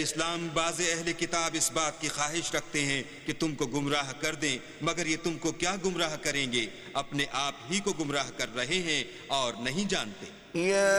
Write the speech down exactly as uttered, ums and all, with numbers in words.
इस्लाम बाज़ अहले किताब इस बात की ख्वाहिश रखते हैं कि तुमको गुमराह कर दें, मगर ये तुमको क्या गुमराह करेंगे, अपने आप ही को गुमराह कर रहे हैं और नहीं जानते।